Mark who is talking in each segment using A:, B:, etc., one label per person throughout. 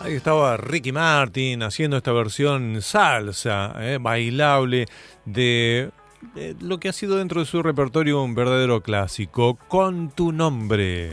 A: Ahí estaba Ricky Martin haciendo esta versión salsa, bailable, de lo que ha sido dentro de su repertorio un verdadero clásico, Con tu nombre.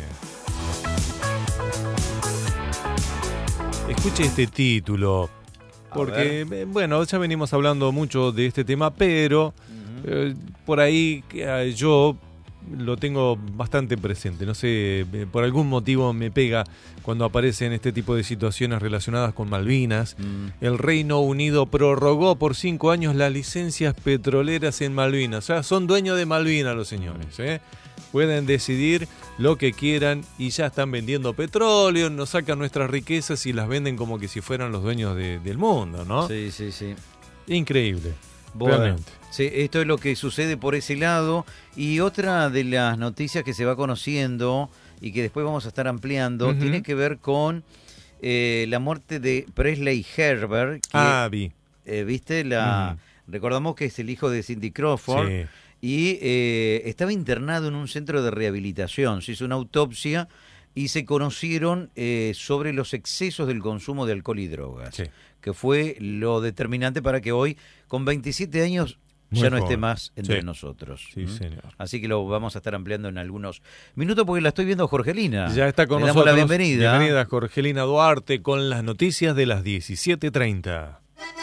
A: Escuche este título, porque, bueno, ya venimos hablando mucho de este tema, pero por ahí yo lo tengo bastante presente. No sé, por algún motivo me pega cuando aparecen este tipo de situaciones relacionadas con Malvinas. El Reino Unido prorrogó por 5 años las licencias petroleras en Malvinas. O sea, son dueños de Malvinas los señores, Pueden decidir lo que quieran y ya están vendiendo petróleo, nos sacan nuestras riquezas y las venden como que si fueran los dueños del mundo, ¿no?
B: Sí, sí, sí.
A: Increíble.
B: Bueno,
A: realmente.
B: Sí, esto es lo que sucede por ese lado. Y otra de las noticias que se va conociendo y que después vamos a estar ampliando, tiene que ver con la muerte de Presley Herbert. Que,
A: vi.
B: ¿Viste? Recordamos que es el hijo de Cindy Crawford.
A: Sí.
B: Y estaba internado en un centro de rehabilitación. Se hizo una autopsia y se conocieron sobre los excesos del consumo de alcohol y drogas, que fue lo determinante para que hoy, con 27 años, ya no esté más entre nosotros.
A: Sí, señor.
B: Así que lo vamos a estar ampliando en algunos minutos porque la estoy viendo a Jorgelina.
A: Ya está con
B: Le
A: nosotros.
B: damos la bienvenida.
A: Bienvenida, Jorgelina Duarte, con las noticias de las 17:30.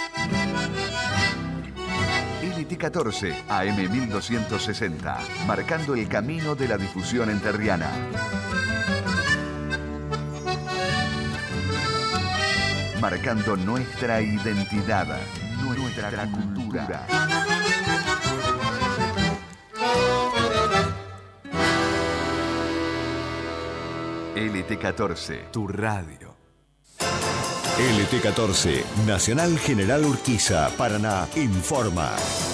C: LT14, AM 1260, marcando el camino de la difusión entrerriana. Marcando nuestra identidad, nuestra cultura. LT14, tu radio.
D: LT14, Nacional General Urquiza, Paraná, informa.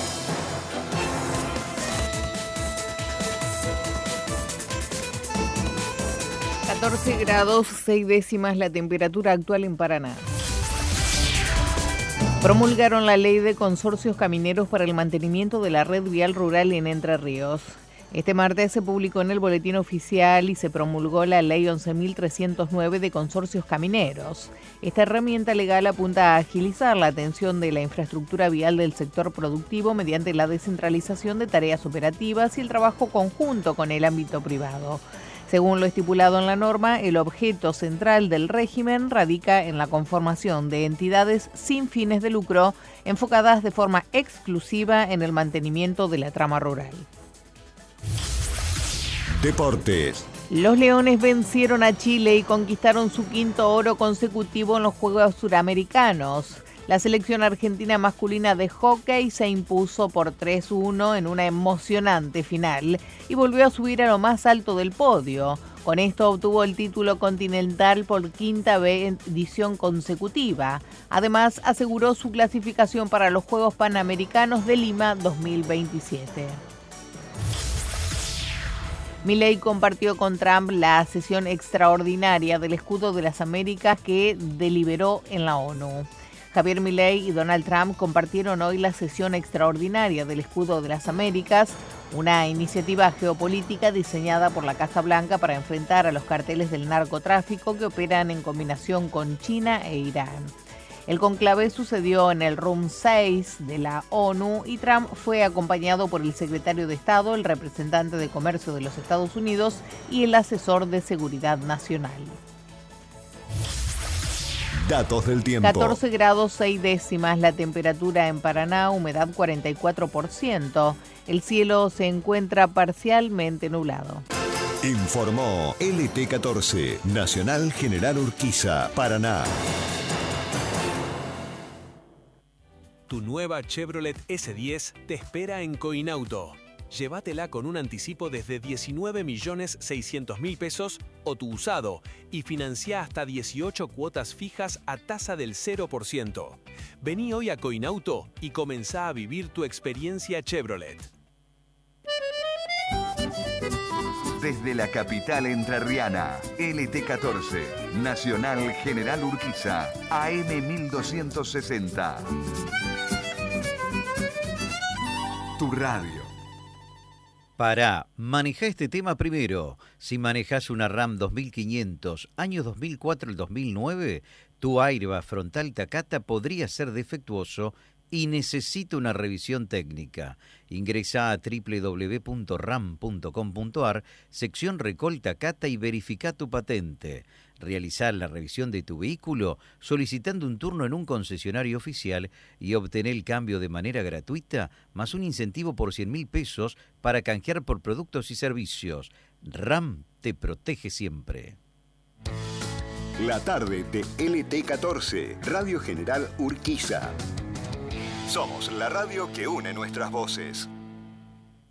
E: 14 grados 6 décimas la temperatura actual en Paraná. Promulgaron la ley de consorcios camineros para el mantenimiento de la red vial rural en Entre Ríos. Este martes se publicó en el boletín oficial y se promulgó la ley 11.309 de consorcios camineros. Esta herramienta legal apunta a agilizar la atención de la infraestructura vial del sector productivo mediante la descentralización de tareas operativas y el trabajo conjunto con el ámbito privado. Según lo estipulado en la norma, el objeto central del régimen radica en la conformación de entidades sin fines de lucro enfocadas de forma exclusiva en el mantenimiento de la trama rural.
D: Deportes.
E: Los Leones vencieron a Chile y conquistaron su 5º oro consecutivo en los Juegos Suramericanos. La selección argentina masculina de hockey se impuso por 3-1 en una emocionante final y volvió a subir a lo más alto del podio. Con esto obtuvo el título continental por 5ª edición consecutiva. Además, aseguró su clasificación para los Juegos Panamericanos de Lima 2027. Milei compartió con Trump la sesión extraordinaria del Escudo de las Américas que deliberó en la ONU. Javier Milei y Donald Trump compartieron hoy la sesión extraordinaria del Escudo de las Américas, una iniciativa geopolítica diseñada por la Casa Blanca para enfrentar a los carteles del narcotráfico que operan en combinación con China e Irán. El conclave sucedió en el Room 6 de la ONU y Trump fue acompañado por el secretario de Estado, el representante de Comercio de los Estados Unidos y el asesor de Seguridad Nacional.
D: Datos del tiempo.
E: 14 grados 6 décimas la temperatura en Paraná, humedad 44%. El cielo se encuentra parcialmente nublado.
D: Informó LT14, Nacional General Urquiza, Paraná.
F: Tu nueva Chevrolet S10 te espera en Coinauto. Llévatela con un anticipo desde 19.600.000 pesos o tu usado y financia hasta 18 cuotas fijas a tasa del 0%. Vení hoy a Coinauto y comenzá a vivir tu experiencia Chevrolet.
C: Desde la capital entrerriana, LT14, Nacional General Urquiza, AM 1260. Tu radio.
B: Para Maneja este tema primero. Si manejas una RAM 2500, años 2004 al 2009, tu airbag frontal Takata podría ser defectuoso y necesita una revisión técnica. Ingresa a www.ram.com.ar, sección Recall Takata y verifica tu patente. Realizar la revisión de tu vehículo solicitando un turno en un concesionario oficial y obtener el cambio de manera gratuita, más un incentivo por 100.000 pesos para canjear por productos y servicios. RAM te protege siempre.
D: La tarde de LT14, Radio General Urquiza. Somos la radio que une nuestras voces.